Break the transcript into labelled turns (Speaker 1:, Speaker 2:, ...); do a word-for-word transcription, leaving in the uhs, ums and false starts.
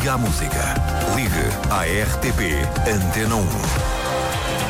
Speaker 1: Ligue à música. Ligue à R T P Antena um.